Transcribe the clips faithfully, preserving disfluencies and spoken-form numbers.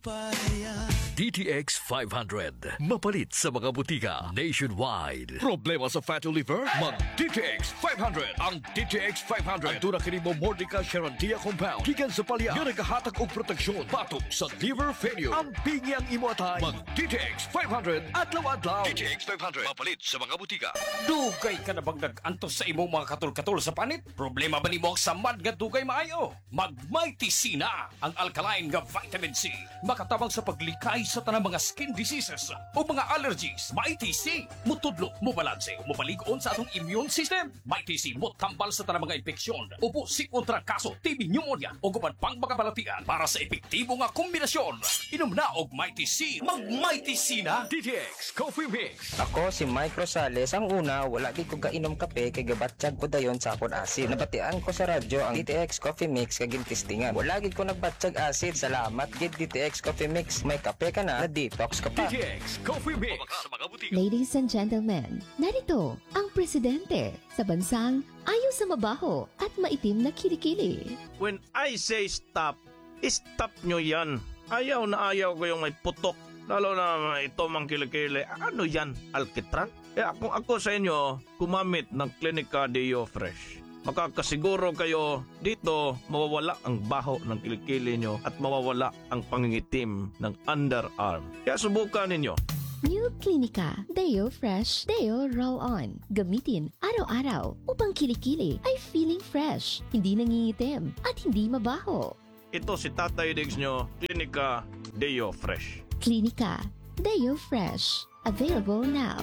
D T X five hundred. Mapalit sa mga butika nationwide. Problema sa fatty liver? Mag D T X five hundred. Ang D T X five hundred. Ang tunang kini mo Mordica Sharantia compound. Gikan sa palya. Nga nagahatag og proteksyon. Batok sa liver failure. Ang pingi ang imo atay. Mag D T X five hundred. Adlaw-adlaw. D T X five hundred. Mapalit sa mga butika. Dugay ka na bang nag-antos sa imong mga katul-katul sa panit? Problema ba nimo ang samad nga dugay maayo? Mag Mighty C na. Ang alkaline nga vitamin C. Makatabang sa paglikay sa tanang mga skin diseases o mga allergies. Mighty C. Mutudlo, mubalanse, mubaligon sa atong immune system. Mighty C. Mutambal sa tanang mga infeksyon. Upo si kontra kaso, T B pneumonia o guban pang makabalatian para sa epektibo nga kombinasyon. Inom na og Mighty C. Mag Mighty C na. D T X Coffee Mix. Ako si Mike Rosales. Ang una, wala di ko kainom kape kay gabatsyag ko dayon sa akon asid. Nabatian ko sa radyo ang D T X Coffee Mix kay gintistingan. Wala gid ko nagbatsyag acid. Salamat gid D T X Coffee Mix. May kape ka na, na-detox ka pa. D T X Coffee Mix. Ladies and gentlemen, narito ang presidente sa bansang ayaw sa mabaho at maitim na kilikili. When I say stop, stop nyo yan. Ayaw na ayaw ko yung may putok. Lalo na ito mang kilikili. Ano yan? Alkitran? Kaya kung ako sa inyo, kumamit ng Clinica Deo Fresh. Makakasiguro kayo dito mawawala ang baho ng kilikili nyo at mawawala ang pangingitim ng underarm. Kaya subukan ninyo. New Clinica Deo Fresh Deo Roll-On. Gamitin araw-araw upang kilikili ay feeling fresh, hindi nangingitim at hindi mabaho. Ito si Tatay Diggs nyo, Clinica Deo Fresh. Clinica Deo Fresh. Available now.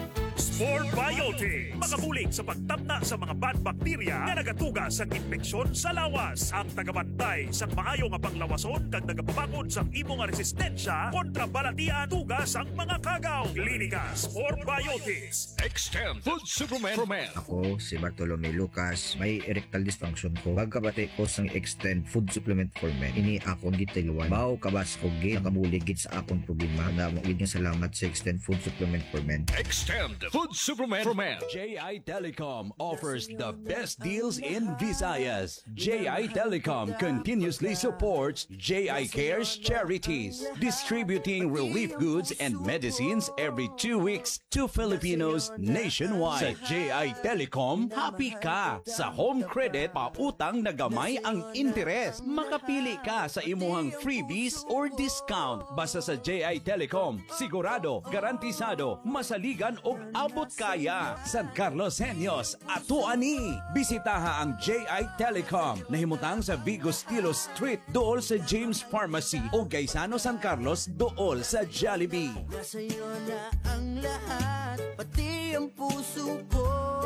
Sport Biotic. Makabulig sa pagtamna sa mga bad bacteria na nagatuga sa infeksyon sa lawas. Ang tagabantay sa maayo nga panglawason kag nagapabangod sa imong resistensya kontra balatian tuga sang mga kagaw. Klinika Sport Biotics. Extend Food Supplement for Men. Ako si Bartolome Lucas. May erectile dysfunction ko. Pagkabati ko sang Extend Food Supplement for Men. Ini akong gitiluan. Bao kabas ko gid nakabulig gid sa akong problema. Namo gid nga salamat sa Extend Food Supplement for Men. Extend Food Supplement for Men. J I Telecom offers the best deals in Visayas. J I Telecom continuously supports J I Cares charities, distributing relief goods and medicines every two weeks to Filipinos nationwide. Sa J I Telecom, happy ka sa home credit, pautang na gamay ang interes. Makapili ka sa imuhang freebies or discount. Basta sa J I Telecom, sigurado, garantisado, masaligan o abot kaya. San Carlos Senyos, ato ani. Bisitaha ang J I Telecom. Nahimutang sa Vigo Stilo Street, dool sa James Pharmacy o Gaisano San Carlos, dool sa Jollibee. Nasa'yo na ang lahat, pati ang puso ko.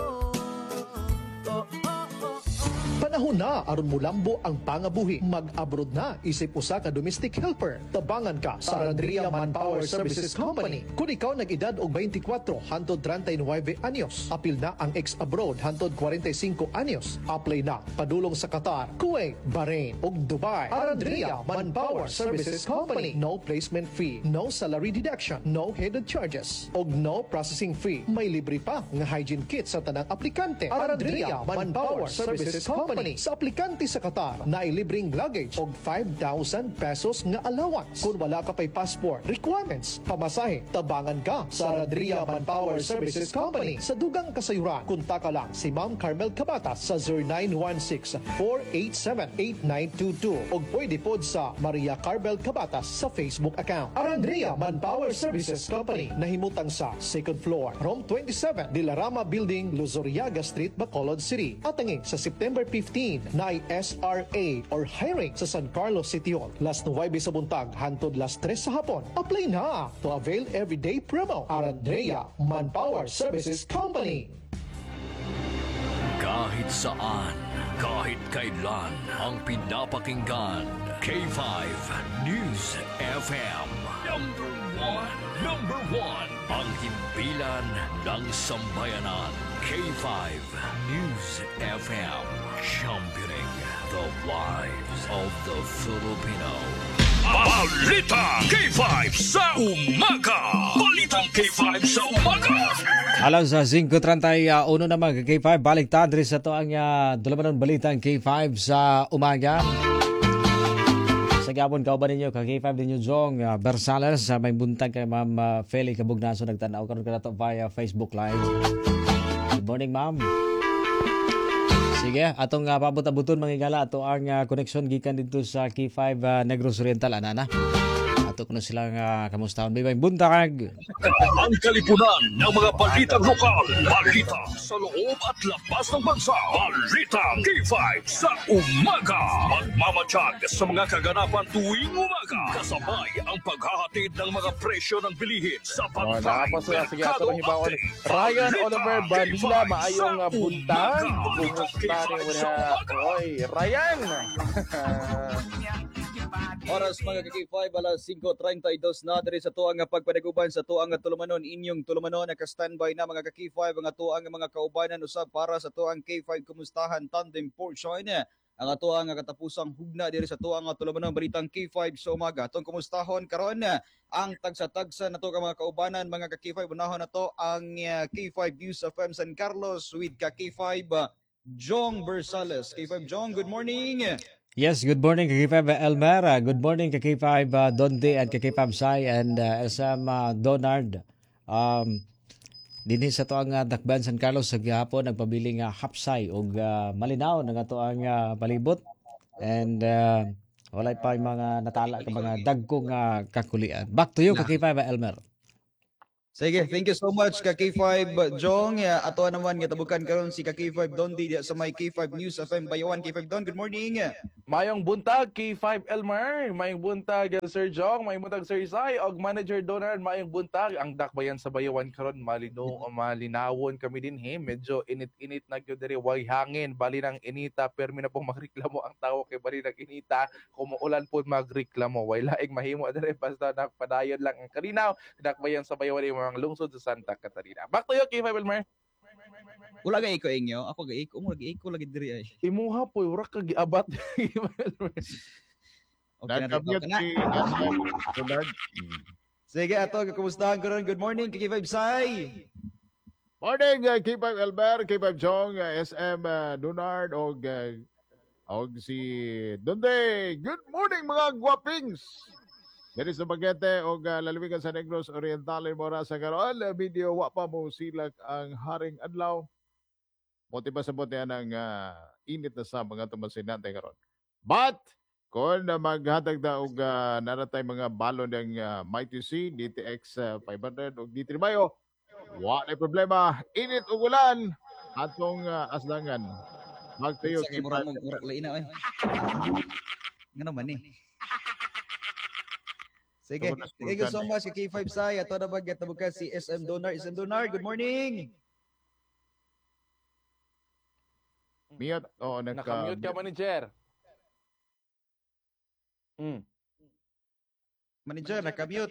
Oh, oh, oh. Panahon na aron mulambo ang pangabuhi. Mag-abroad na isip usa ka domestic helper. Tabangan ka sa Arandria Manpower Services Company. Kung ikaw nag-edad og twenty-four hangtod thirty-nine anyos, apil na ang ex-abroad hangtod forty-five anyos. Apply na padulong sa Qatar, Kuwait, Bahrain ug Dubai. Arandria Manpower Services Company. No placement fee, no salary deduction, no hidden charges, ug no processing fee. May libre pa nga hygiene kit sa tanang aplikante. Arandria Manpower Services Company. Sa aplikante sa Qatar na ilibreng luggage og five thousand pesos nga allowance. Kung wala ka pa'y passport requirements, pamasahe, tabangan ka sa Arandria Manpower Services Company. Sa dugang kasayuran, kontak ka lang si Ma'am Carmel Cabatas sa zero nine one six, four eight seven, eight nine two two o pwede pod sa Maria Carmel Cabatas sa Facebook account. Arandria Manpower Services Company, nahimutang sa second floor, room twenty-seven, Dilarama Building, Luzuriaga Street, Bacolod City. At angin sa September fifteen na S R A or hiring sa San Carlos City Hall. Last nuwebe sa buntag, hantod last tres sa hapon. Apply na to avail everyday promo. Arandrea Manpower Services Company. Kahit saan, kahit kailan, ang pinapakinggan. K five News F M. Number one. Number one. Ang himpilan ng sambayanan. K five News F M. Championing the lives of the Filipino. Balita K five sa umaga. Balitang K five sa umaga. Alam sa five thirty-one naman K five, balik tadri sa to ang uh, dalaman balitang K five sa umaga. Sa gyapon kauban ninyo ka K five ninyo Jong uh, Bersales sa may buntag kay Ma'am uh, Feli Kabugnaso nagtanaw karon kada to via Facebook Live. Good morning, ma'am. Sige, atong uh, pabot-abuton mangigala ato ang uh, connection gikan dito sa K five uh, Negros Oriental anana. Ato kuno silang uh, kamustahon bye buntag. Ang kalipunan ng mga balitang lokal, balita sa loob at labas ng bansa, balita K five sa umaga. Magmamatsyag sa mga kaganapan tuwing umaga. Kasabay ang paghahatid ng mga presyo ng bilihin sa pantay. Merkado Update. Ryan Oliver Bandila, maayong uh, buntag. Kumusta ni wala? Oy, Ryan! Oras mga ka-K five, alas singko treinta y dos na diri sa tuang nga pagpanaguban sa tuang nga tulumanon. Inyong tulumanon naka-standby na mga ka-K five ang tuang nga mga kaubanan usab para sa tuang K five kumustahan tandem portion. Ang tuang nga katapusang hugna diri sa tuang nga tulumanon balitang K five sa umaga. Tong kumustahon karon ang tagsa-tagsa nato ka mga kaubanan mga ka-K five unahon nato ang uh, K five News of M San Carlos with ka-K five uh, Jong Bersales. K five Jong, good morning. Yes, good morning K five Elmer. Uh, good morning K five uh, Donde and K five Sai and uh, S M uh, Donard. Um, dinhi sa to ang uh, Dakban San Carlos sa gihapon nagpabiling uh, hapsay og uh, malinaw nga to ang uh, palibot and uh, walay pa mga natala ka mga dagkong uh, kakulian. Back to you K five Elmer. Sige, thank you so much ka K five Jong. Ato naman nga tabukan karon si ka K five Dondi sa may K five News F M Bayawan. K five Don, good morning. Mayong buntag K five Elmer, mayong buntag Sir Jong, mayong buntag Sir Sai og Manager Donald, mayong buntag ang dakbayan sa Bayawan karon malino malinawon kami din he. Medyo init-init na gyud diri way hangin, bali nang inita permi na pong magreklamo ang tao kay bali nang inita, kumuulan pod magreklamo. Way laing mahimo diri basta nakpadayon lang ang kalinaw dakbayan sa Bayawan ang lungsod sa Santa Catarina. Back to you, K five Elmer. Wala ga iko inyo, ako ga iko, mo ga iko lagi diri ay. Imuha po, wala ka giabat. Nagkamute si Donald. Sige, ato kumustahan ko ron. Good morning, K five Sai. Morning, uh, K five Elmer, K five Jong, uh, S M uh, Donald og uh, og si Donde. Good morning mga guwapings. Diri sa Bagete o uh, lalawigan sa Negros Oriental mora sa karon video wa pa mo silak ang haring adlaw. Buti pa sa buti ang uh, init na sa mga tumasinante karon. But kung uh, maghatag da og uh, naratay mga balon ng uh, Mighty C, D T X uh, five hundred og D three Mayo, wa na problema. Init ug ulan atong uh, aslangan. Magtuyo sa mura mo mura laina oy. Ngano man ni? Sige, thank you so much K five Sai. Ato na bagyat na bukas si S M Donar. S M Donar, good morning. Mute. Oo, nagka... Nakamute ka, manager. Hmm. Manager, nakamute.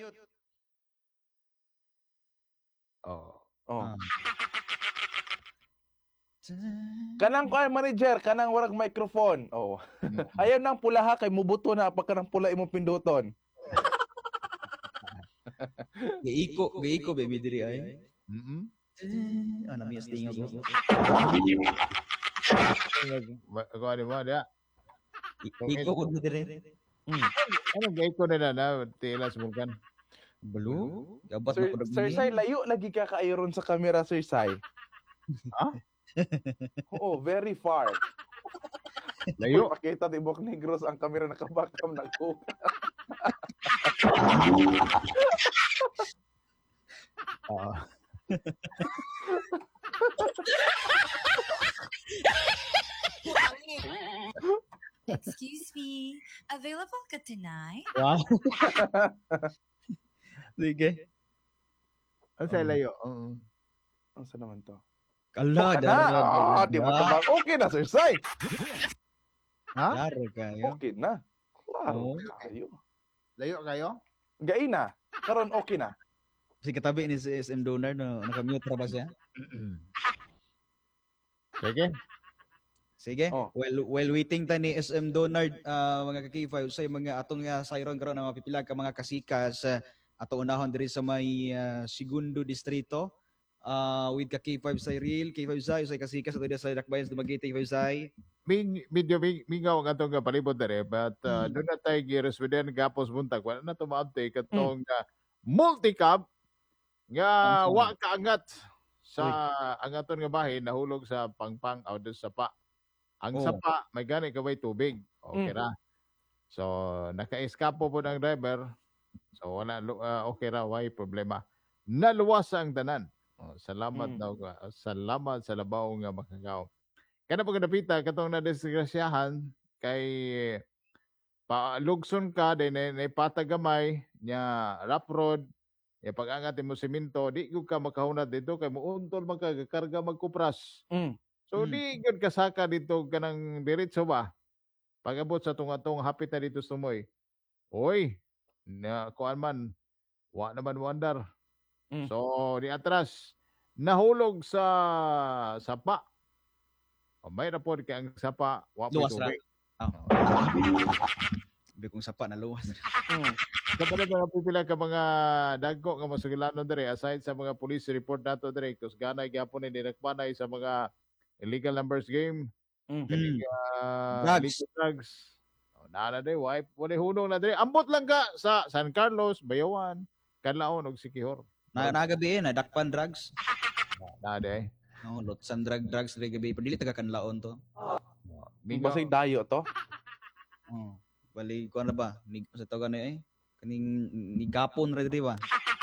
Oh. Oh. Ah. Kanang ko ay manager, kanang warag microphone. Oh. Ayaw nang pula ha, kay mubuto na pagka nang pula imong pinduton. Giiko, giiko baby diri ay. Mhm. Ana mi sting ako. Ako ani mo dia. Iko ko diri. Hmm. Ano giiko na na tilas bulkan. Balo? Gabat Sir, mo Sir Sai, layo lagi ka kaayon sa camera, Sir Sai. Ha? Oo, very far. Layo. Pakita ni Bok Negros ang camera nakabakam ng coke. Ah. Excuse me, available ka tonight? Wow. Sige. Ang sa layo. Oo. Ang sa naman to. Kala, ah, di mo tabang. Okay na, Sir Sai. Ha? Klaro kayo. Okay na. Klaro kayo. Layo kayo? Gai na. Karon okay na. Si katabi ni si S M Donar no nakamute ra ba siya? Sige. Sige. Oh. Well while waiting ta ni S M Donar uh, mga ka-K five sa mga atong uh, sayron karon na mapipilag ka mga kasikas uh, ato unahon diri sa may uh, Segundo distrito uh, with ka K five Cyril, K five Sai sa kasikas ato diri sa Dakbayan sa Dumaguete K five Sai. ming, medyo ming, mingaw ang atong palibot dere, but uh, doon na tayo giresweden gapos buntag. Wala na tumaabte katong uh, multicab nga wa kaangat sa ang aton nga bahin nahulog sa pangpang o doon sa pa. Ang Oh. sapa may gani kaway tubig. Okay Mm. ra. So naka-eskapo po ng driver. So wala lu- uh, okay ra, why problema. Naluwas ang tanan. Oh, salamat Mm. daw ka. Salamat sa labaw nga makagaw. Kana pag napita katong na disgrasyahan kay palugson ka din na ipatagamay nya rough road ya pag-angat mo semento di gud ka makahunat dito kay muuntol man ka karga magkupras. Mm. So di gud kasaka dito kanang diretso ba. Pag-abot sa tungatong hapit na dito sumoy. Oy, na kuan man wa naman wandar. Mm. So di atras nahulog sa sapa. O, may rapor kay ang sapa wa pa Luwas ra. tubig. Sabi kong sapa na luwas. Kapag mga pipila ka mga dagko nga masugilano dere aside sa mga police report nato dere kus ganay gyapon ni dinakpanay sa mga illegal numbers game. Mm. Kani uh, Drugs. illegal drugs. Oh, nana de wipe wala hunong na dere. Ambot lang ka sa San Carlos, Bayawan, Canlaon ug Siquijor. Na nagabi na dakpan drugs. Na de. No, lotsan drug drugs re gabi pero dili taga kanlaon to. Basay dayo to. Oh. Bali ko na ba? Ni sa tawag na eh. Kaning ni gapon re di ba?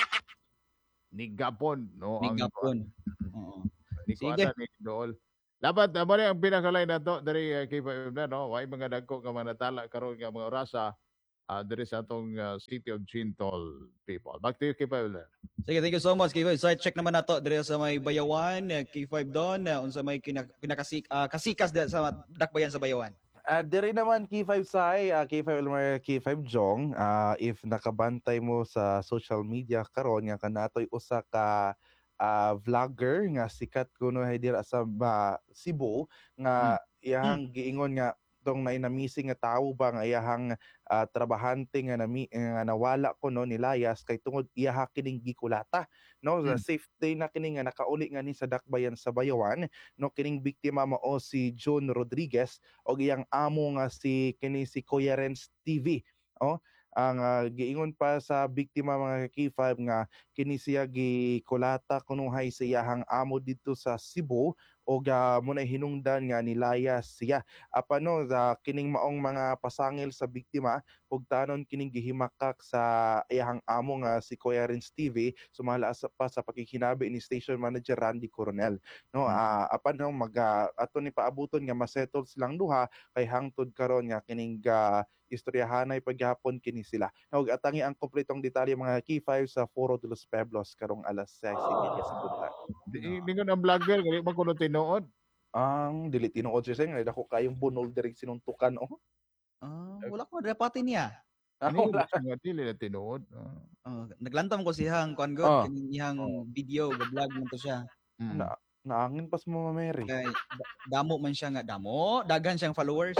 Ni Gapon no Ni ang gapon. Oo. ni ko Sige. ana ni Dool. Labat amo ni ang pinakalay na to diri uh, kay na no, way mga dagko nga mga natala karon nga mga orasa uh, diri sa atong uh, city of Chintol people. Back to you kay Paula. Sige, thank you so much K five. So check naman nato dire sa may Bayawan, eh, K five Don, uh, unsa may kinak pinakasik ah, kasikas dira sa dakbayan sa Bayawan. Ah, diri naman K five Sai, uh, K five Elmer, K five Jong, ah, if nakabantay mo sa social media karon nga kanatoy usa ka ah, vlogger nga sikat kuno hay dira sa ah, Cebu nga iyang giingon nga tong na missing nga tawo ba nga iyahang ah, trabahante nga nami nga nawala ko no nilayas kay tungod iyaha kining gikulata no sa safe day na kini nga nakauli nga ni sa dakbayan sa Bayawan no kining biktima mao si John Rodriguez og iyang amo nga si kini si Kuya Renz T V oh ang ah, giingon pa sa biktima mga K five nga kini siya gikulata kuno hay sa iyahang amo dito sa Cebu og uh, muna hinungdan nga nilayas siya apan no sa kining maong mga pasangil sa biktima ug tanon kining gihimakak sa iyahang amo nga si Kuya Renz T V sumala sa pa sa pakikinabi ni station manager Randy Coronel no ah, apan no mag uh, ato ni paabuton nga masettle silang duha kay hangtod karon nga kining uh, istoryahanay paghapon kini sila ug atangi ang kompletong detalye mga K five sa Foro de los Pueblos karong alas sais thirty sa buntag. Di di ko ang vlogger gali man kuno tinuod. Ang dili tinuod siya nga dako kayong bunol diri sinuntukan oh. Ah, wala ko repati niya. Ah, Ano wala. nga dili na tinuod. Ah. Oh, naglantam ko siyang kuan Oh. god kining iyang video, ga-vlog man to siya. Mm. Na naangin pas mo Mary. Kay da- damo man siya nga damo, daghan siyang followers.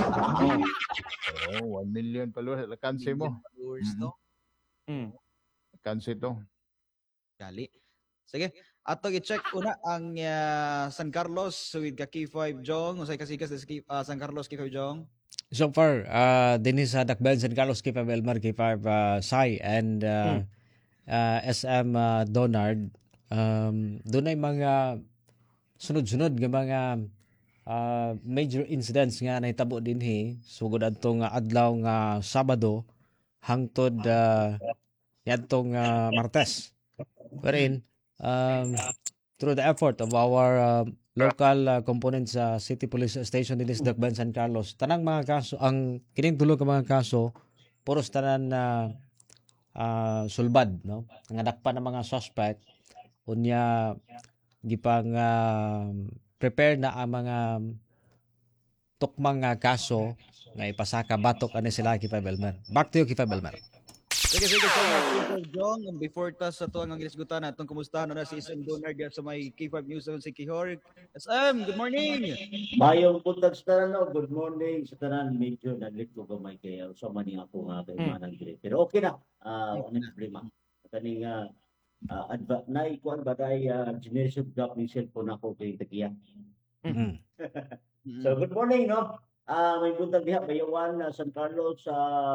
Oh, one million followers kanse mo. Followers to. Mm. Kanse to. Gali. Sige, ato i-check una ang ah, San Carlos with ka K five Jong, usay kasikas sa K- ah, San Carlos K five Jong. So far, uh, din sa Dakbayan San Carlos, K five Elmar, K five uh, Sai, and uh, uh, S M uh, Donard, um, doon ay mga sunod-sunod nga mga uh, major incidents nga nahitabo din hi sugod adtong uh, adlaw nga Sabado hangtod uh, yadtong uh, Martes. Wherein, um, through the effort of our uh, local uh, components sa City Police Station din sa Dakbayan San Carlos, tanang mga kaso, ang kining tulo ka mga kaso, puros tanan na uh, sulbad, no? Nangadakpan ng mga suspect, unya gipang uh, prepare na ang mga tukmang uh, kaso nga ipasaka batok ani sila K five Elmer. Back to you K five Elmer. Sige, sige, so, K five Jong, and before ta sa to ang ginisgutan atong kumusta na si S M Donard diya sa may K five News sa Sikihor. S M, good morning. Mayong buntag sa tanan, no? Good morning sa tanan. Medyo naglit ko gamay kayo. So, maning ako nga kayo Hmm. manang dire. Pero okay na. Uh, ano problema. Kaning uh, uh, adva- na ikuan ba tayo uh, generation gap ni cellphone ako kay Tagiya. Mm-hmm. So, good morning, no? Ah, may buntag diha Bayawan, uh, San Carlos sa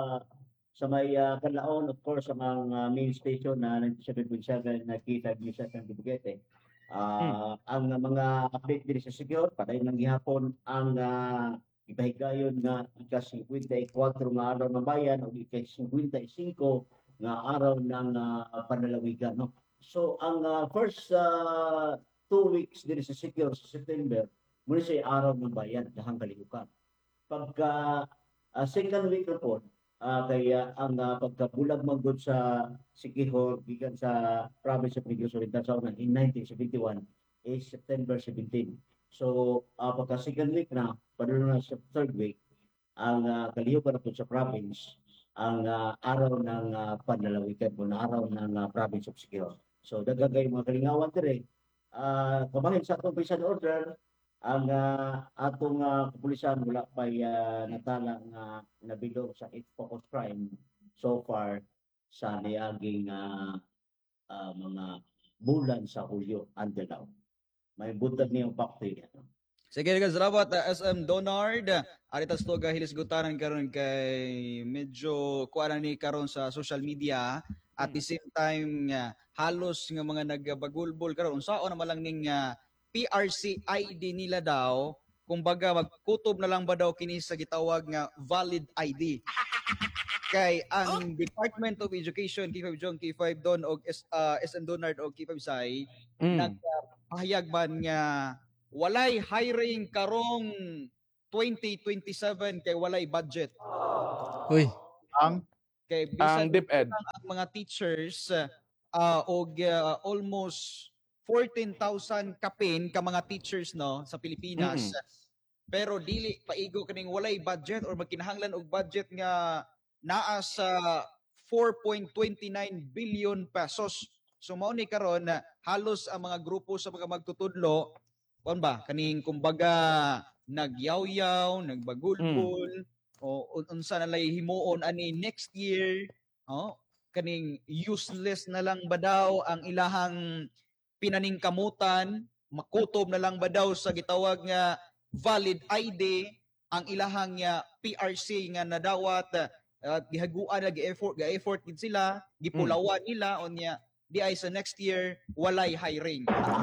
sa may uh, Canlaon, of course, sa mga main station na ninety-seven point seven na K five News F M Dubuguete. Ah, ang mga update diri sa Secure, patay ng gihapon ang uh, ipahigayon nga ika-fifty-four nga araw ng bayan o ika-fifty-five nga araw ng uh, panlalawigan, no? So ang uh, first uh, two weeks diri sa Secure sa September, muna siya araw ng bayan dahang kalihukan. Pagka uh, second week na po, uh, kaya ang uh, pagkabulag manggod sa Siquijor gikan sa province of Negros Oriental sa una in nineteen seventy-one is September seventeenth. So uh, pagka second week na, padulong na sa third week, ang uh, kalihukan na po sa province, ang uh, araw ng uh, panlalawigan po na araw ng uh, province of Siquijor. So dagagay mga kalingawan dire, uh, kabahin sa atong prison order, ang uh, atong uh, kapulisan wala pa uh, natala nga nabilog sa eight focus crime so far sa niaging uh, uh, mga bulan sa Hulyo until now. May buntag niyang pakti. Sige, daghang salamat uh, S M Donard. Aritas to ga hilisgutanan karon kay medyo kuana ni karon sa social media at the same time uh, halos nga mga nagbagulbol karon unsaon na malang ning uh, P R C I D nila daw, kumbaga magkutob na lang ba daw kini sa gitawag nga valid I D. Kay ang Department of Education K five Jong, K five Don og uh, S M Donard og K five Sai Mm. nagpahayag man nga walay hiring karong twenty twenty-seven kay walay budget. Uy. Ang kay Ang bisan DepEd. ang mga teachers uh, og uh, almost fourteen thousand kapin ka mga teachers no sa Pilipinas. Mm. Pero dili paigo kaning walay budget or magkinahanglan og budget nga naa sa four point two nine billion pesos. So mao ni karon na halos ang mga grupo sa mga magtutudlo kon ba kaning kumbaga nagyaw-yaw, nagbagulbol mm. o unsa na lay himuon ani next year, oh, kaning useless na lang ba daw ang ilahang pinaningkamutan, makutob na lang ba daw sa gitawag nga valid I D ang ilahang nga P R C nga nadawat at uh, gihaguan na gi-effort, gi-effort gid sila, gipulawan mm. nila onya di ay sa next year walay hiring.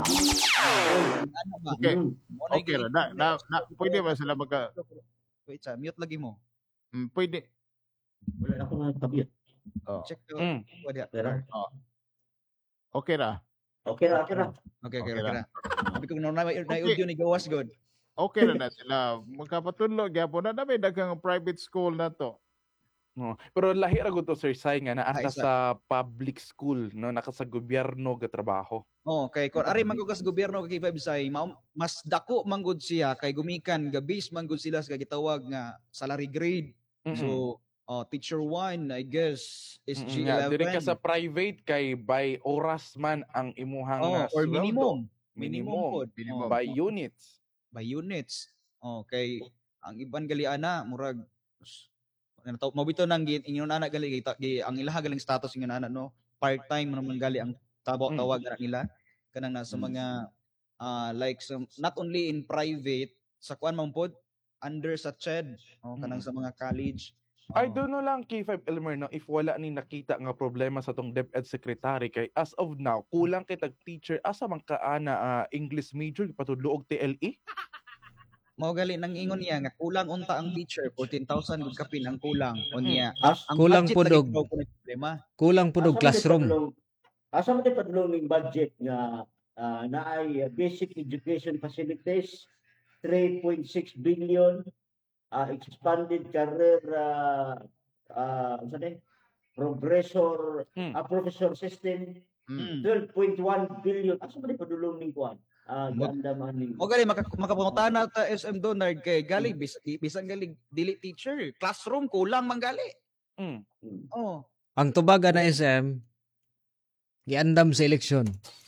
Ano ba? Okay. Okay ra na, na, na pwede ba sila magka Wait, sa mute lagi mo. mm, pwede. Wala na ako nga tabi. Oh. Check to. Mm. Wala. Oh. Okay ra. Okay ra, okay ra. Okay, okay, Okay okay. ra. Sabi ko na na Okay. audio ni gawas god. Okay ra na sila. Magkapatudlo gyapon na dami daghang private school na to. No. Pero lahi ra gud to Sir Sai nga naa Ah, ka isa. sa public school no naka sa gobyerno ga trabaho. Oh, kay kun ari man gud kas gobyerno kay five say mao- mas dako man gud siya kay gumikan ga base man gud sila sa gitawag nga salary grade. Mm-mm. So, oh, teacher one I guess is Mm-mm, G nga, eleven. diri ka sa private kay by oras man ang imuhang Oh, nga or sweldo. minimum. Minimum Minimum. pod. Minimum. Oh, By units. by units. Oh, kay ang iban gali ana murag ano to mabito nang gin ingon ana gali gi- gi- ang ilaha galing status ingon ana no part-time man naman gali ang tabaw Mm. tawag na nila kanang nasa mga ah, like some, not only in private sa kuan man pod under sa C H E D oh, kanang Mm. sa mga college. I don't know lang K five Elmer no if wala ni nakita nga problema sa tong DepEd secretary kay as of now kulang kay tag teacher asa man ka ana ah, English major patudlo og T L E. Mao gali nang ingon niya nga kulang unta ang teacher fourteen thousand gud kapin ang kulang unya. As, Ang Kulang budget pod lagi og- daw kuno problema. Kulang po og classroom. Asa man di padulong ning budget nga uh, naay uh, basic education facilities three point six billion, uh, expanded career uh, uh, unsa ni progressor Mm. uh, professor system Mm. twelve point one billion. Asa man di padulong ning kuan? Ah, Mo- ganda man ning. O gali maka makapangutana ta S M Donard kay gali bis, bisan gali dili teacher, classroom kulang man gali. Mm. Oh. Ang tubaga na S M, giandam sa eleksyon.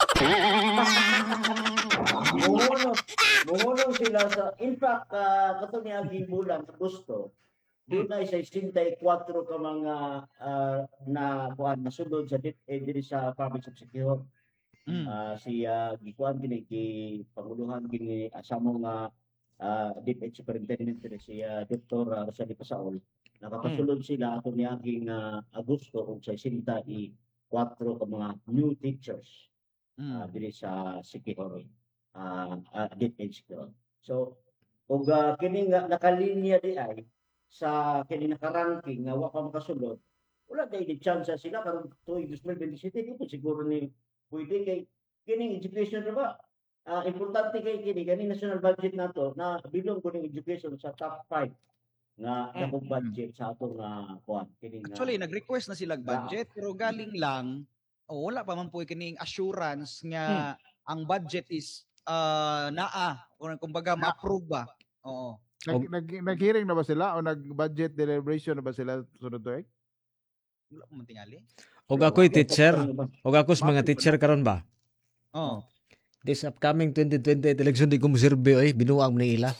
Muhunong, muhunong sila sa, in fact, uh, kato ni Aging Bulan, Agosto, doon ay sa sixty-four ka mga uh, na kuan nasunod sa dit eh, diri sa province of Siquijor. Mm. Ah, si uh, gikuan kini ki panguluhan kini uh, sa mga uh, DepEd Superintendent rin si uh, Doctor Rosalie Pasaol, nakapasulod sila ato niaging uh, Agosto kung sa sinta i kwatro ka mga new teachers uh, diri sa Sikihor, uh, uh, DepEd Sikihor. So, kung uh, kini nga nakalinya di ay sa kini nakaranking nga wa pa makasulod, wala day di chance sila karon tuig twenty twenty-seven ito siguro ni pwede kay kining education na ba uh, importante kay kini kani national budget nato na bilong ko ning education sa top five nga mm. na budget sa atong uh, kuan kini actually nag-request na sila budget pero galing lang oh, wala pa man po kining assurance nga hmm. ang budget is uh, naa o kumbaga ma-approve ba. Oo. Nag, nag, nag-hearing na ba sila o nag-budget deliberation na ba sila sunod tuig? Wala man tingali. Og ako'y teacher, og ako's mga teacher karon ba? Oh. This upcoming twenty twenty election di ko moserbe oy, binuang ni ila.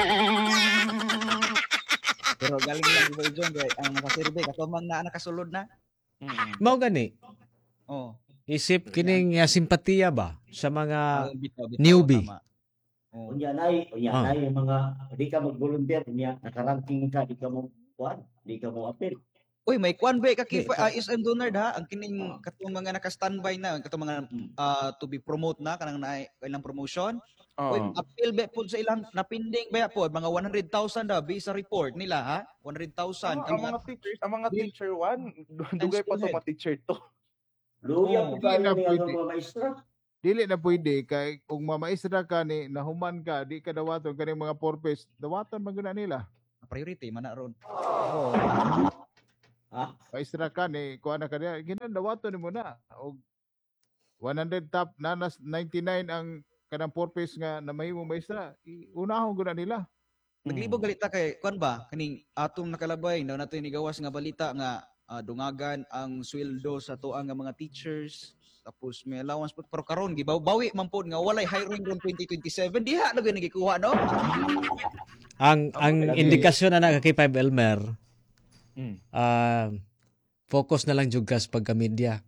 Pero galing lang di ba John ang nakaserbe kato man na nakasulod na. Mm. Mao gani. Oh. Isip kining uh, simpatiya ba sa mga uh, bitaw, bitaw, newbie. Oh. Unya nay, unya ah. nay mga di ka mag-volunteer unya nakaranking ka di ka mo kuan, di ka mo appeal. Uy, may kuan ba ka kay uh, S M Donard ha, ang kining katong mga naka-standby na, katong mga uh, to be promote na kanang na ilang promotion. Oh. Uy, appeal ba po sa ilang napinding ba po mga one hundred thousand da visa report nila ha, one hundred thousand. Oh, ang mga teachers, ang mga teacher one, dugay pa to mga teacher to. Luya po kayo ni mga maestra. Dili na pwede kay kung mamaestra ka ni nahuman ka di ka dawaton kaning mga purpose dawaton man guna nila priority man na ron. Oh. Ha? Maestra ka ni kuha na ka niya ginan dawaton nimo na og one hundred top nanas ninety-nine ang kanang purpose nga na mahimo maestra unahon guna nila. Naglibog balita kay kuan ba kaning atong nakalabay daw nato inigawas nga balita nga uh, dungagan ang sweldo sa tuang nga mga teachers. Tapos may allowance po pero karon gibawi man pod nga walay hiring ron twenty twenty-seven diha na gyud nagikuha no. Ang ang indikasyon ana kay five Elmer. Mm. Uh, focus na lang jud kas pagka media.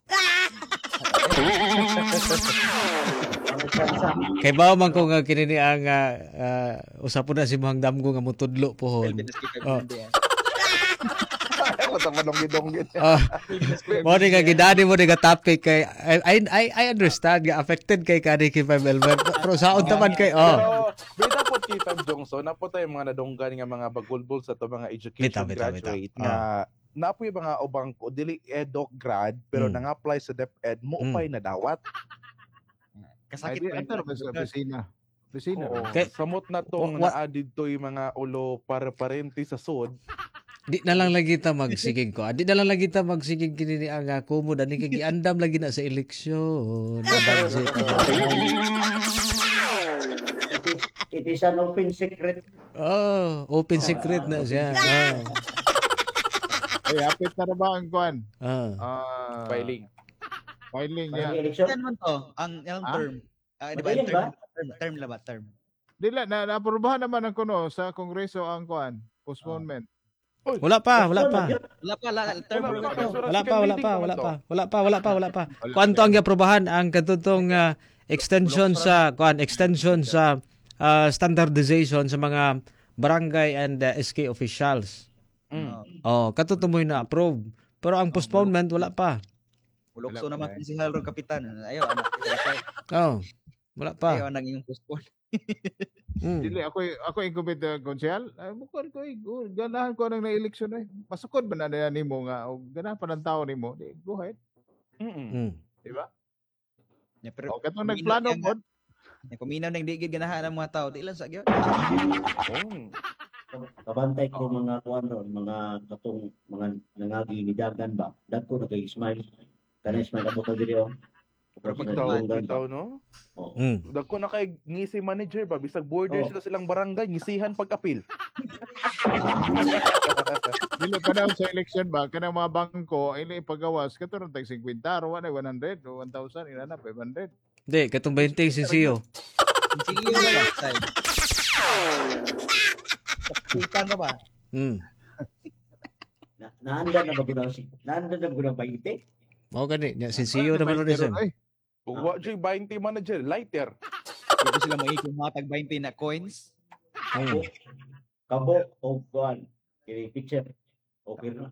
Kay bawo man ko nga kini ang uh, uh, usapon na si Mohang Damgo nga mutudlo pohon. Oh. Manong-gidong-gid. Oh. Mo ni nga gidani mo ni nga topic kay I I I understand nga affected kay kani kay five Elmer pero saon taman kay oh. Pero bita po kay Pam Jongso na po tayo mga nadonggan nga mga bagulbol sa to mga education bita, graduate bita, bita. nga oh. na po yung mga ubang ko dili edok grad pero mm. nang-apply sa DepEd mo upay mm. na dawat. Kasakit pa ito sa opisina. Opisina. Okay. Samot na tong naadid to yung mga ulo para parente sa sud. Di na lang lagi ta magsigig ko. Di na lang lagi ta magsigig kini ni ang kumo dani kay giandam lagi na sa eleksyon. It is an open secret. Oh, open secret na siya. Oh. Ay, hapit na ba ang kuan? Ah. Uh, filing. Filing ya. Yan man to, ang ilang term. Ah, di ba term? Term, term la ba term? Dila na naaprubahan naman ang kuno sa Kongreso ang kuan, postponement. Wala pa, wala pa. Wala pa, wala, term wala pa, wala pa, wala pa, wala pa, wala pa, wala pa, wala pa. Kuanto ang giaprobahan ang katutong uh, extension sa kuan, extension sa uh, standardization sa mga barangay and uh, S K officials. Mm. Oh, katutumoy na approve. Pero ang postponement wala pa. Ulokso naman si Halro Kapitan. Ayo anak. Oh, wala pa. Ayo nang yung postpone. Mm. Dili ako ako incumbent uh, konsehal. Ay bukod ko uh, ganahan ko nang na-election eh. Pasukod ba na na nimo nga o ganahan pa ng tao nimo? Di go ahead. Mm. Di ba? Yeah, pero o katong nagplano pod. Ya kuminaw nang digid ganahan ang mga tao, di lang sa gyud. Oh. Kabantay ko mga kuano, mga katong mga nangagi ni Dagan ba. Dagko na kay Ismail. Kana Ismail ako ka diri oh. Pagtaw, no? Oh. Mm. Dagko na kay ngisi manager ba bisag border oh. sila silang barangay ngisihan pag-apil. Dili pa daw sa election ba kanang mga bangko ay pagawas katong tag fifty ro wala one hundred o one thousand ina na five hundred. Di katong twenty sinsiyo. Sinsiyo ba side? Kita ka ba? Mm. Na naanda na ba gud si? Naanda na gud twenty? Mao gani, nya sinsiyo naman ron isa. Wa jay twenty manager, lighter. Dito sila mo ikong mga tag twenty na coins. Kabo, kabo o kuan, kini picture. Okay na.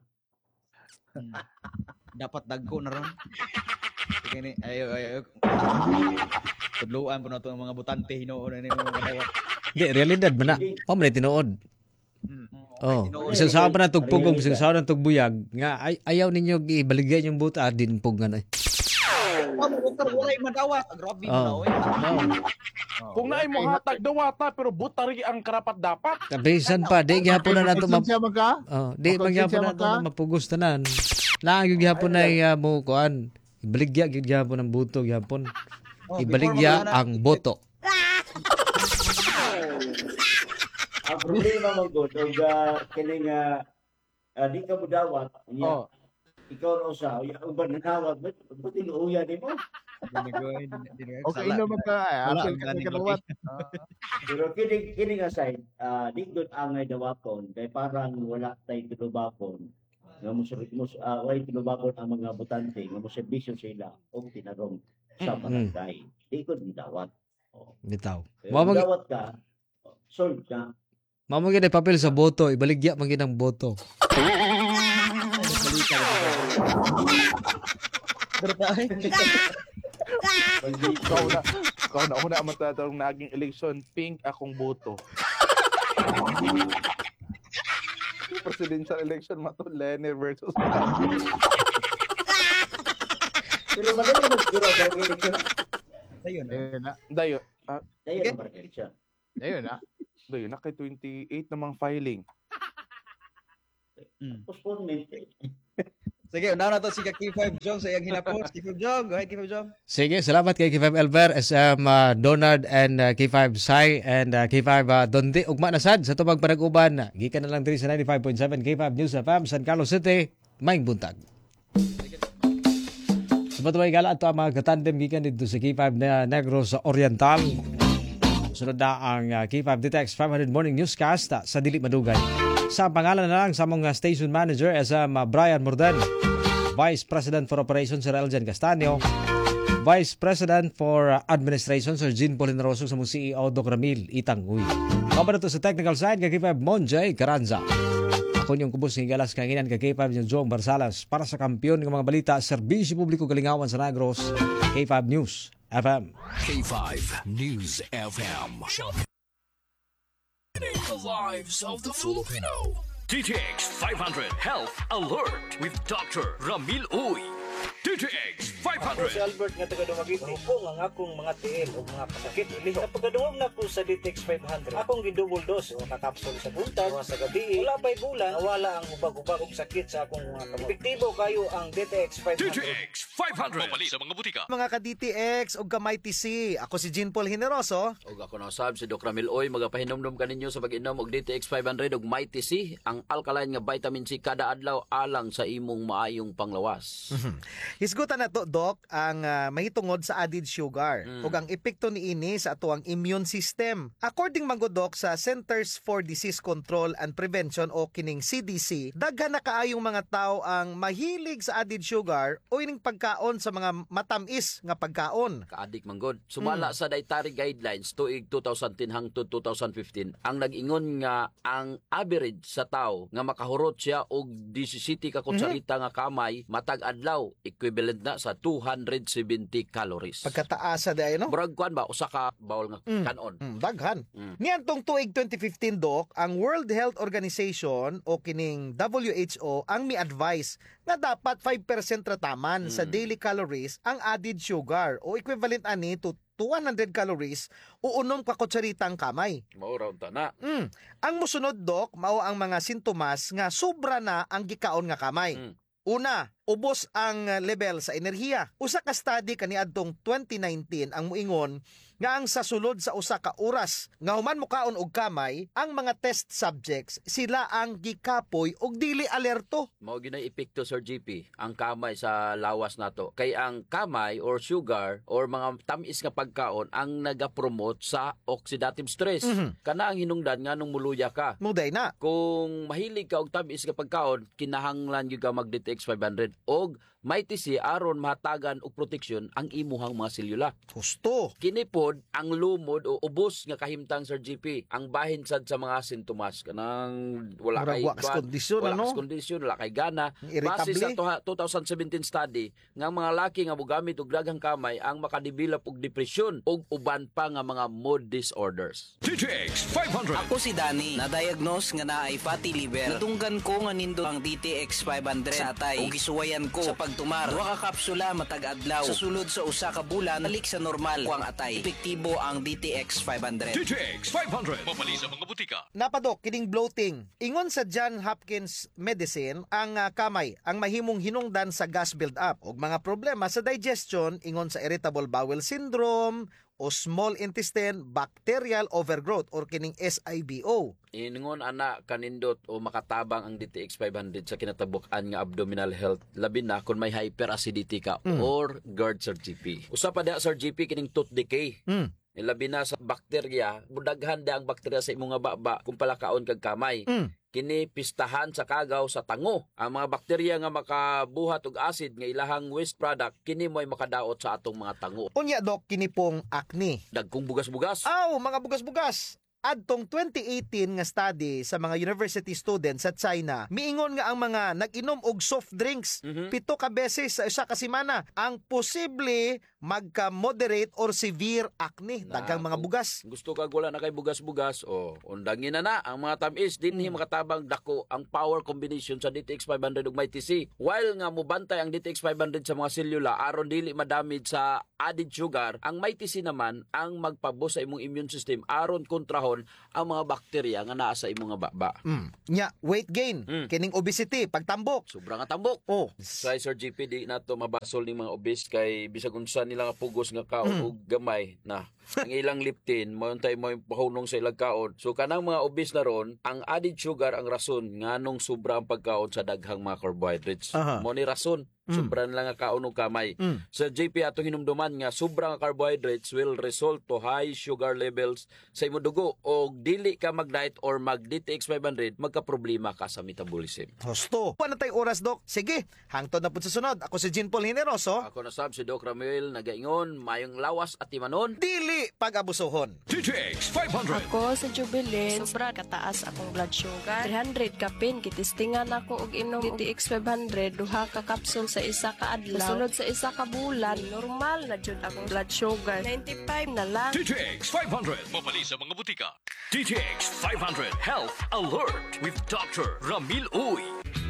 Dapat dagko na ron. Kini ayo ayo. Tudluan po na ito ang mga butante hinuon na mga kadawat. Di, realidad man na. O, man tinuod. Oh, isang sa pa na tugpugong, isang sa na tugbuyag. Nga, ay, ayaw ninyo ibaligay yung buta, din pugan ay. Oh, butar walay madawat. Grabe mo na, Kung naay mo hatag dawata pero butari ang karapat dapat. Kabisan pa, di gyapon na nato map. maka? Oh, di magyapon na nato mapugos tanan. Na gyud gyapon na iya mo kuan. Ibaligya gyud gyapon ang buto gyapon. Ibaligya ang boto. Ang problema mo gud og kini nga di ka mudawat niya. Ikaw ro sa uban nanawag mo tinuuya nimo. Okay, ino magka apil ka kalawat. Pero kini kini nga side, ah di gud angay dawapon kay parang wala tay tulubapon. Nga mo mo way tulubapon ang mga botante nga mo serbisyo sila og tinarong sa barangay. Di gud dawat. Bitaw. Mo dawat ka. Solve ka. Mamo gyud papel sa boto, ibaligya man gyud ang boto. Ikaw na, ikaw na una matatawag naging election, pink akong boto. Presidential election mato Lene versus Pero magaling magsiguro sa election. Dayon na. Dayon. Dayon na election. Dayon na. Dayon na kay twenty-eight namang filing. Postponement. Sige, unahan na to si K five Jong sa iyang hinapos. K five Jong, go ahead K five Jong. Sige, salamat kay K five Elber, S M uh, Donard and uh, K five Sai and uh, K five uh, Donde ugma na sad sa tubag panag-uban. Gikan na lang diri sa ninety-five point seven K five News F M San Carlos City. Maing buntag. Sabat way gala ato ang mga katandem gikan dito sa K five na Negros Oriental. Sunod na ang uh, K five D T X five hundred Morning Newscast uh, sa Dili Madugay. Sa pangalan na lang sa mga station manager S M uh, Brian Morden, Vice President for Operations Sir Eljan Castaño, Vice President for uh, Administration Sir Jean Paul Generoso sa mong C E O Doc Ramil Itanguy. Kapan ito sa technical side kay K five Monjay Caranza. Ako yung kubos ng galas kanginan kay K five yung Jong Barsalas para sa kampiyon ng mga balita Serbisyo Publiko Galingawan sa Negros K five News F M. K five News F M. The lives of the Filipino. D T X five hundred Health Alert with Doctor Ramil Uy. D T X five hundred. Ako si Albert nga taga Dumaguete. Mahupong ang akong mga tiil o mga pasakit iliho. Sa pagkadungog na ko sa D T X five hundred, akong gidouble dose o kakapsul sa buntag o sa gabi. Wala ba'y bulan, nawala ang ubag-ubag og sakit sa akong mga kamot. Epektibo kayo ang D T X five hundred. D T X five hundred. Mapali sa mga butika. Mga ka-D T X o kamay T C, ako si Jean Paul Generoso. Og ako na sab si Doc Ramil Oy, magapahinomdom kaninyo sa pag-inom og D T X five hundred og Mighty C, ang alkaline nga vitamin C kada adlaw alang sa imong maayong panglawas. Hisgutan na to, Doc, ang uh, mahitungod sa added sugar mm. ug ang epekto niini sa ato ang immune system. According man gud, Doc, sa Centers for Disease Control and Prevention o kining C D C, daghan na kaayong mga tao ang mahilig sa added sugar o ining pagkaon sa mga matamis nga pagkaon. Kaadik man gud. Sumala mm. sa dietary guidelines tuig two thousand ten hangtod two thousand fifteen, ang nag-ingon nga ang average sa tao nga makahurot siya og seventeen ka kutsarita mm-hmm. nga kamay matag adlaw, equivalent na sa two hundred seventy calories. Pagkataasa day no? Murag kuan ba usa ka bawol nga mm. kanon. Mm, daghan. Mm. Niantong tuig twenty fifteen, Doc, ang World Health Organization o kining W H O ang mi-advise nga dapat five percent rataman mm. sa daily calories ang added sugar o equivalent ani to two hundred calories o unom ka kutsaritang kamay. Mao raw ta na. Mm. Ang musunod, Doc, mao ang mga sintomas nga sobra na ang gikaon nga kamay. Mm. Una, ubos ang level sa enerhiya. Usa ka study kaniadtong twenty nineteen ang muingon nga ang sa sulod sa usa ka oras nga human mukaon og kamay, ang mga test subjects sila ang gikapoy og dili alerto. Mao ginay epekto, Sir G P, ang kamay sa lawas nato. Kay ang kamay or sugar or mga tamis nga pagkaon ang nagapromote sa oxidative stress. Mm-hmm. Kana ang hinungdan nga nung muluya ka. Muday na. Kung mahilig ka og tamis nga pagkaon, kinahanglan gyud ka mag D T X five hundred og Mighty C aron mahatagan og proteksyon ang imuhang mga selula. Gusto. Kini pod ang lumod o ubos nga kahimtang Sir G P, ang bahin sad sa mga sintomas kanang wala Murag kay wa kas kondisyon, wala ano? kas kondisyon, wala kay gana. Irritable. Base sa twenty seventeen study nga ang mga laki nga mogamit og daghang kamay ang makadevelop og depresyon ug uban pa nga mga mood disorders. D T X five hundred. Ako si Danny, na-diagnose nga naay fatty liver. Natunggan ko nga nindo ang D T X five hundred sa atay ug gisuwayan ko sa pagtumar. Duha ka kapsula matag adlaw. Sa sulod sa usa ka bulan, balik sa normal ko ang atay. Epektibo ang D T X five hundred. D T X five hundred. Mapali sa mga butika. Napadok kining bloating. Ingon sa John Hopkins Medicine ang uh, kamay ang mahimong hinungdan sa gas build-up ug mga problema sa digestion ingon sa irritable bowel syndrome o small intestine bacterial overgrowth or kining S I B O. Ingon ana kanindot o makatabang ang D T X five hundred sa kinatabuk-an nga abdominal health labi na kung may hyperacidity ka Mm. or GERD Sir G P. Usa pa da Sir G P kining tooth decay. Mm. Labi na sa bakterya, budaghan da ang bakterya sa imong nga baba kung palakaon kag kamay. Mm. Kini pistahan sa kagaw sa tango. Ang mga bakterya nga makabuhat og acid nga ilahang waste product kini mo'y makadaot sa atong mga tango. Unya dok kini pong acne. Dagkong bugas-bugas. Aw, mga bugas-bugas. Adtong twenty eighteen nga study sa mga university students sa China, miingon nga ang mga nag-inom og soft drinks Mhm. pito ka beses sa usa ka semana ang posible magka-moderate or severe acne, daghang mga bugas. Gusto kag wala na kay bugas-bugas o undangin na na ang mga tamis dinhi makatabang dako ang power combination sa D T X five hundred ug Mighty C. While nga mobantay ang D T X five hundred sa mga selula aron dili madamage sa added sugar, ang Mighty C naman ang magpabos sa imong immune system aron kontrahon ang mga bakterya nga naa sa imong nga baba. Mm. Nya, weight gain, kining obesity, pagtambok. Sobra nga tambok. Oh. Sa Sir G P di nato mabasol ni mga obese kay bisag unsa nila nga pugos nga kaon Mm. og gamay na ang ilang liptin mo untay mo pahunong sa ilang kaon. So kanang mga obese na ron, ang added sugar ang rason nganong sobra ang pagkaon sa daghang mga carbohydrates. Aha. Mo ni rason. Mm. Sobra na lang nga kaon og kamay. Mm. Sa J P ato hinumduman nga sobra nga carbohydrates will result to high sugar levels sa imong dugo og dili ka mag-diet or mag-D T X five hundred magka-problema ka sa metabolism. Hosto. Ano tay oras, Dok? Sige, hangtod na po sa sunod. Ako si Jean Paul Generoso. Ako na sab si Doc Ramuel nagaingon mayong lawas at timanon. Dili pag-abusohon. D T X five hundred. Ako sa Jubilin, sobra kataas akong blood sugar. three hundred kapin, kitistingan ako og inom D T X five hundred, duha ka capsule sa isa ka adlaw. Sunod sa isa ka bulan, normal na jud akong blood sugar. ninety-five na lang. D T X five hundred. Mapali sa mga butika. D T X five hundred Health Alert with Doctor Ramil Uy.